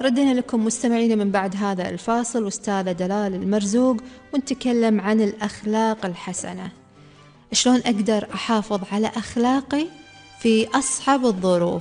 ردنا لكم مستمعين من بعد هذا الفاصل، وأستاذة دلال المرزوق، ونتكلم عن الأخلاق الحسنة. شلون أقدر أحافظ على أخلاقي في أصعب الظروف؟